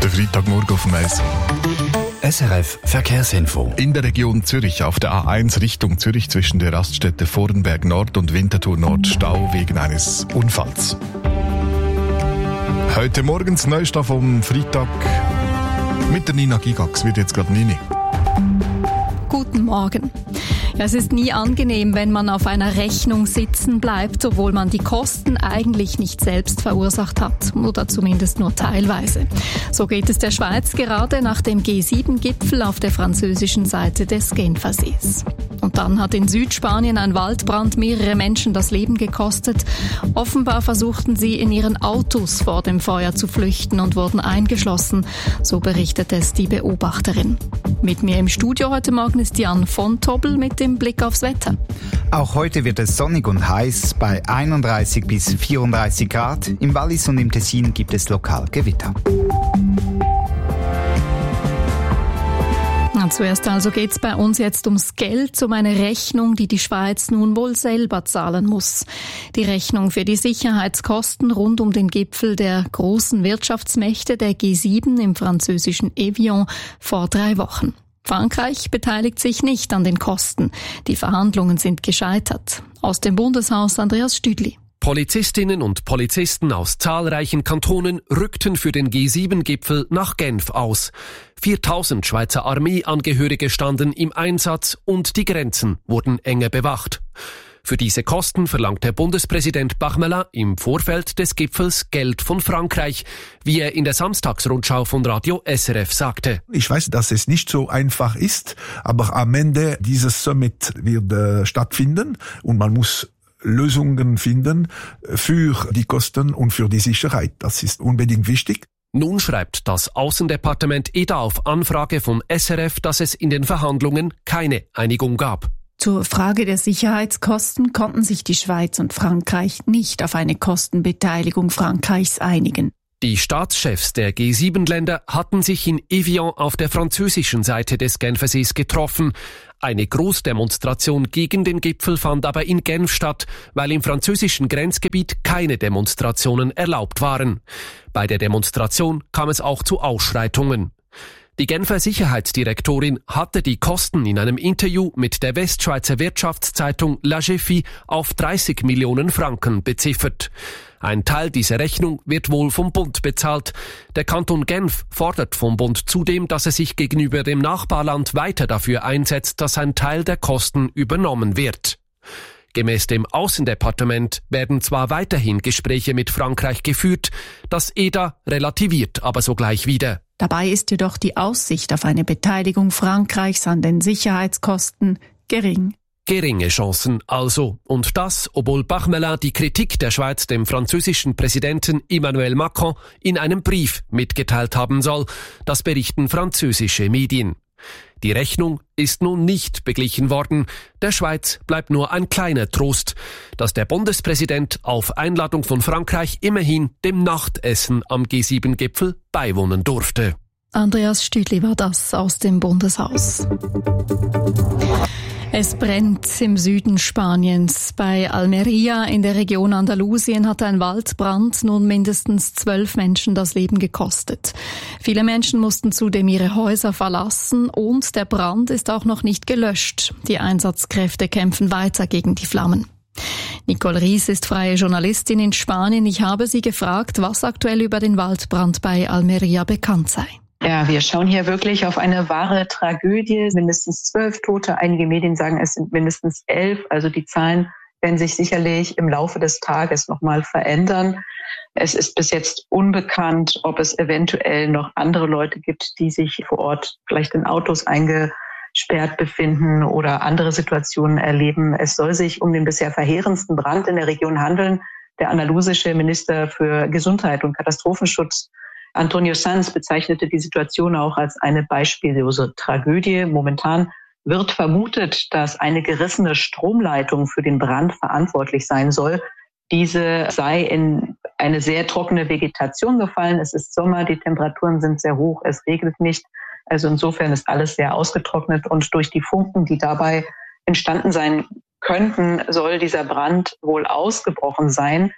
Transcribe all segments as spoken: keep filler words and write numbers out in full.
Der Freitagmorgen auf dem Eis. S R F Verkehrsinfo. In der Region Zürich auf der A eins Richtung Zürich zwischen der Raststätte Vorenberg Nord und Winterthur Nord Stau wegen eines Unfalls. Heute morgens Neustart vom Freitag mit der Nina Gigax, wird jetzt gerade Nini. Guten Morgen. Ja, es ist nie angenehm, wenn man auf einer Rechnung sitzen bleibt, obwohl man die Kosten eigentlich nicht selbst verursacht hat. Oder zumindest nur teilweise. So geht es der Schweiz gerade nach dem G sieben Gipfel auf der französischen Seite des Genfersees. Und dann hat in Südspanien ein Waldbrand mehrere Menschen das Leben gekostet. Offenbar versuchten sie in ihren Autos vor dem Feuer zu flüchten und wurden eingeschlossen. So berichtet es die Beobachterin. Mit mir im Studio heute Morgen ist Jan von Tobel mit dem Blick aufs Wetter. Auch heute wird es sonnig und heiß bei einunddreißig bis vierunddreißig Grad. Im Wallis und im Tessin gibt es lokal Gewitter. Na, zuerst also geht's bei uns jetzt ums Geld, um eine Rechnung, die die Schweiz nun wohl selber zahlen muss. Die Rechnung für die Sicherheitskosten rund um den Gipfel der großen Wirtschaftsmächte der G sieben im französischen Evian vor drei Wochen. Frankreich beteiligt sich nicht an den Kosten. Die Verhandlungen sind gescheitert. Aus dem Bundeshaus Andreas Stüdli. Polizistinnen und Polizisten aus zahlreichen Kantonen rückten für den G sieben Gipfel nach Genf aus. viertausend Schweizer Armeeangehörige standen im Einsatz und die Grenzen wurden enger bewacht. Für diese Kosten verlangte Bundespräsident Bachmelin im Vorfeld des Gipfels Geld von Frankreich, wie er in der Samstagsrundschau von Radio S R F sagte. Ich weiß, dass es nicht so einfach ist, aber am Ende dieses Summit wird äh, stattfinden und man muss Lösungen finden für die Kosten und für die Sicherheit. Das ist unbedingt wichtig. Nun schreibt das Außendepartement E D A auf Anfrage von S R F, dass es in den Verhandlungen keine Einigung gab. Zur Frage der Sicherheitskosten konnten sich die Schweiz und Frankreich nicht auf eine Kostenbeteiligung Frankreichs einigen. Die Staatschefs der G sieben Länder hatten sich in Evian auf der französischen Seite des Genfersees getroffen. Eine Großdemonstration gegen den Gipfel fand aber in Genf statt, weil im französischen Grenzgebiet keine Demonstrationen erlaubt waren. Bei der Demonstration kam es auch zu Ausschreitungen. Die Genfer Sicherheitsdirektorin hatte die Kosten in einem Interview mit der Westschweizer Wirtschaftszeitung La Gefi auf dreißig Millionen Franken beziffert. Ein Teil dieser Rechnung wird wohl vom Bund bezahlt. Der Kanton Genf fordert vom Bund zudem, dass er sich gegenüber dem Nachbarland weiter dafür einsetzt, dass ein Teil der Kosten übernommen wird. Gemäß dem Außendepartement werden zwar weiterhin Gespräche mit Frankreich geführt, das E D A relativiert aber sogleich wieder. Dabei ist jedoch die Aussicht auf eine Beteiligung Frankreichs an den Sicherheitskosten gering. Geringe Chancen also. Und das, obwohl Bachmelin die Kritik der Schweiz dem französischen Präsidenten Emmanuel Macron in einem Brief mitgeteilt haben soll. Das berichten französische Medien. Die Rechnung ist nun nicht beglichen worden. Der Schweiz bleibt nur ein kleiner Trost, dass der Bundespräsident auf Einladung von Frankreich immerhin dem Nachtessen am G sieben Gipfel beiwohnen durfte. Andreas Stüdli war das aus dem Bundeshaus. Es brennt im Süden Spaniens. Bei Almería in der Region Andalusien hat ein Waldbrand nun mindestens zwölf Menschen das Leben gekostet. Viele Menschen mussten zudem ihre Häuser verlassen und der Brand ist auch noch nicht gelöscht. Die Einsatzkräfte kämpfen weiter gegen die Flammen. Nicole Ries ist freie Journalistin in Spanien. Ich habe sie gefragt, was aktuell über den Waldbrand bei Almería bekannt sei. Ja, wir schauen hier wirklich auf eine wahre Tragödie. Mindestens zwölf Tote. Einige Medien sagen, es sind mindestens elf. Also die Zahlen werden sich sicherlich im Laufe des Tages nochmal verändern. Es ist bis jetzt unbekannt, ob es eventuell noch andere Leute gibt, die sich vor Ort vielleicht in Autos eingesperrt befinden oder andere Situationen erleben. Es soll sich um den bisher verheerendsten Brand in der Region handeln. Der andalusische Minister für Gesundheit und Katastrophenschutz Antonio Sanz bezeichnete die Situation auch als eine beispiellose Tragödie. Momentan wird vermutet, dass eine gerissene Stromleitung für den Brand verantwortlich sein soll. Diese sei in eine sehr trockene Vegetation gefallen. Es ist Sommer, die Temperaturen sind sehr hoch, es regnet nicht. Also insofern ist alles sehr ausgetrocknet und durch die Funken, die dabei entstanden sein könnten, soll dieser Brand wohl ausgebrochen sein.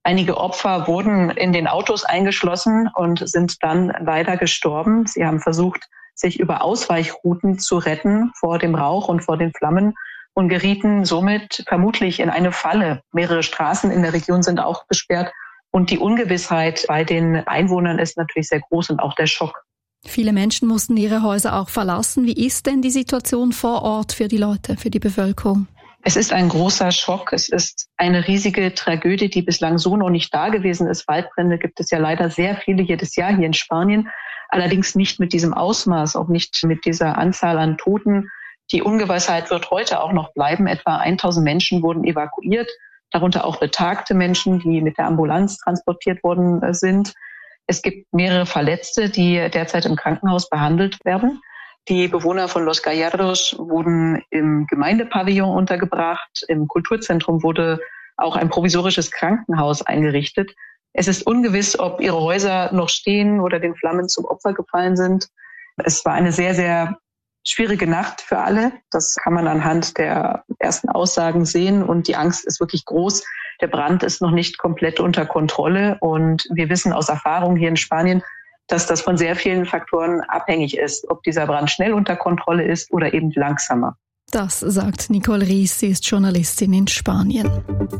Einige Opfer wurden in den Autos eingeschlossen und sind dann leider gestorben. Sie haben versucht, sich über Ausweichrouten zu retten vor dem Rauch und vor den Flammen und gerieten somit vermutlich in eine Falle. Mehrere Straßen in der Region sind auch gesperrt und die Ungewissheit bei den Einwohnern ist natürlich sehr groß und auch der Schock. Viele Menschen mussten ihre Häuser auch verlassen. Wie ist denn die Situation vor Ort für die Leute, für die Bevölkerung? Es ist ein großer Schock. Es ist eine riesige Tragödie, die bislang so noch nicht da gewesen ist. Waldbrände gibt es ja leider sehr viele jedes Jahr hier in Spanien. Allerdings nicht mit diesem Ausmaß, auch nicht mit dieser Anzahl an Toten. Die Ungewissheit wird heute auch noch bleiben. Etwa tausend Menschen wurden evakuiert, darunter auch betagte Menschen, die mit der Ambulanz transportiert worden sind. Es gibt mehrere Verletzte, die derzeit im Krankenhaus behandelt werden. Die Bewohner von Los Gallardos wurden im Gemeindepavillon untergebracht. Im Kulturzentrum wurde auch ein provisorisches Krankenhaus eingerichtet. Es ist ungewiss, ob ihre Häuser noch stehen oder den Flammen zum Opfer gefallen sind. Es war eine sehr, sehr schwierige Nacht für alle. Das kann man anhand der ersten Aussagen sehen. Und die Angst ist wirklich groß. Der Brand ist noch nicht komplett unter Kontrolle. Und wir wissen aus Erfahrung hier in Spanien, dass das von sehr vielen Faktoren abhängig ist, ob dieser Brand schnell unter Kontrolle ist oder eben langsamer. Das sagt Nicole Ries, sie ist Journalistin in Spanien.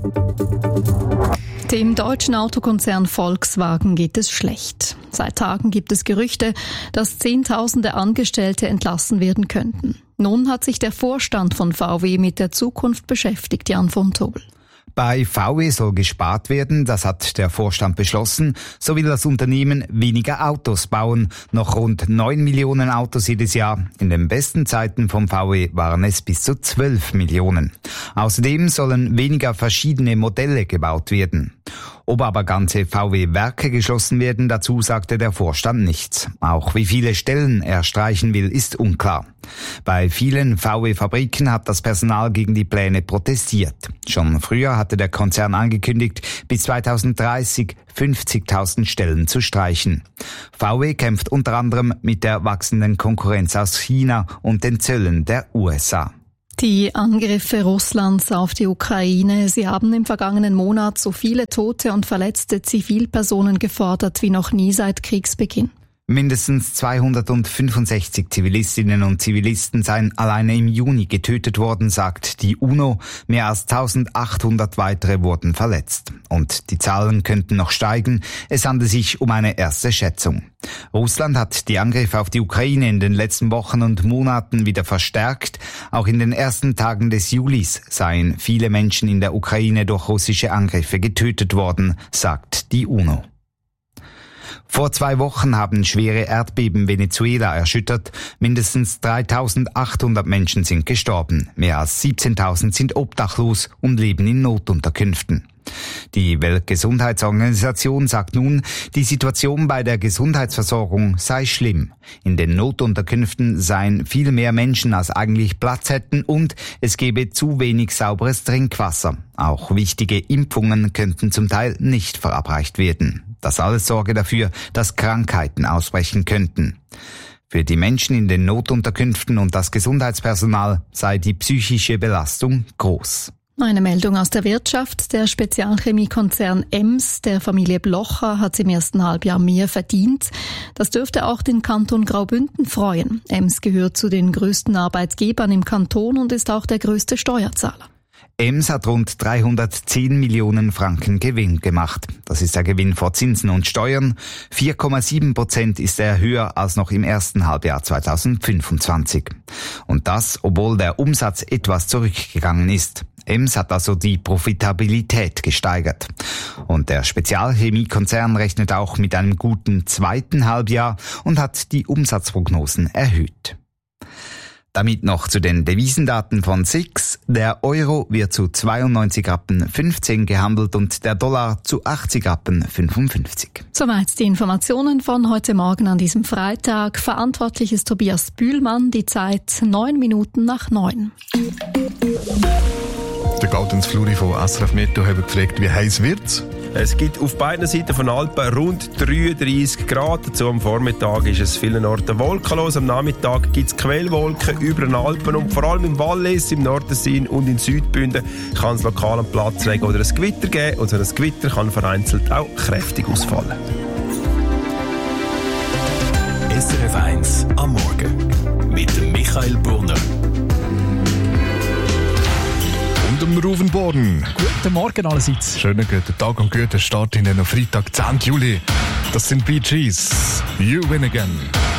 Dem deutschen Autokonzern Volkswagen geht es schlecht. Seit Tagen gibt es Gerüchte, dass Zehntausende Angestellte entlassen werden könnten. Nun hat sich der Vorstand von V W mit der Zukunft beschäftigt, Jan von Tobel. Bei V W soll gespart werden, das hat der Vorstand beschlossen. So will das Unternehmen weniger Autos bauen, noch rund neun Millionen Autos jedes Jahr. In den besten Zeiten vom V W waren es bis zu zwölf Millionen. Außerdem sollen weniger verschiedene Modelle gebaut werden. Ob aber ganze V W-Werke geschlossen werden, dazu sagte der Vorstand nichts. Auch wie viele Stellen er streichen will, ist unklar. Bei vielen V W-Fabriken hat das Personal gegen die Pläne protestiert. Schon früher hatte der Konzern angekündigt, bis zweitausenddreißig fünfzigtausend Stellen zu streichen. V W kämpft unter anderem mit der wachsenden Konkurrenz aus China und den Zöllen der U S A. Die Angriffe Russlands auf die Ukraine, sie haben im vergangenen Monat so viele tote und verletzte Zivilpersonen gefordert wie noch nie seit Kriegsbeginn. Mindestens zweihundertfünfundsechzig Zivilistinnen und Zivilisten seien alleine im Juni getötet worden, sagt die UNO. Mehr als eintausendachthundert weitere wurden verletzt. Und die Zahlen könnten noch steigen. Es handelt sich um eine erste Schätzung. Russland hat die Angriffe auf die Ukraine in den letzten Wochen und Monaten wieder verstärkt. Auch in den ersten Tagen des Julis seien viele Menschen in der Ukraine durch russische Angriffe getötet worden, sagt die UNO. Vor zwei Wochen haben schwere Erdbeben Venezuela erschüttert. Mindestens dreitausendachthundert Menschen sind gestorben. Mehr als siebzehntausend sind obdachlos und leben in Notunterkünften. Die Weltgesundheitsorganisation sagt nun, die Situation bei der Gesundheitsversorgung sei schlimm. In den Notunterkünften seien viel mehr Menschen, als eigentlich Platz hätten, und es gebe zu wenig sauberes Trinkwasser. Auch wichtige Impfungen könnten zum Teil nicht verabreicht werden. Das alles sorge dafür, dass Krankheiten ausbrechen könnten. Für die Menschen in den Notunterkünften und das Gesundheitspersonal sei die psychische Belastung groß. Eine Meldung aus der Wirtschaft. Der Spezialchemiekonzern E M S der Familie Blocher hat im ersten Halbjahr mehr verdient. Das dürfte auch den Kanton Graubünden freuen. E M S gehört zu den größten Arbeitgebern im Kanton und ist auch der größte Steuerzahler. E M S hat rund dreihundertzehn Millionen Franken Gewinn gemacht. Das ist der Gewinn vor Zinsen und Steuern. vier Komma sieben Prozent ist er höher als noch im ersten Halbjahr zweitausendfünfundzwanzig. Und das, obwohl der Umsatz etwas zurückgegangen ist. E M S hat also die Profitabilität gesteigert. Und der Spezialchemiekonzern rechnet auch mit einem guten zweiten Halbjahr und hat die Umsatzprognosen erhöht. Damit noch zu den Devisendaten von S I X. Der Euro wird zu zweiundneunzig Rappen fünfzehn gehandelt und der Dollar zu achtzig Rappen fünfundfünfzig. Soweit die Informationen von heute Morgen an diesem Freitag. Verantwortlich ist Tobias Bühlmann. Die Zeit neun Minuten nach neun. Der Gautens Fluri von S R F Meteo hat gefragt, wie heiß wird's? Es gibt auf beiden Seiten von Alpen rund dreiunddreissig Grad. Dazu am Vormittag ist es vielen Orten wolkenlos. Am Nachmittag gibt es Quellwolken über den Alpen und vor allem im Wallis, im Nordtessin und in Südbünden kann es lokal einen Platzregen oder ein Gewitter geben. Und so ein Gewitter kann vereinzelt auch kräftig ausfallen. S R F eins am Morgen mit dem Michael Brunner. Und dem Ruven Boden. Guten Morgen allerseits. Schönen guten Tag und guten Start in den Freitag, zehnten Juli. Das sind Bee Gees. You win again.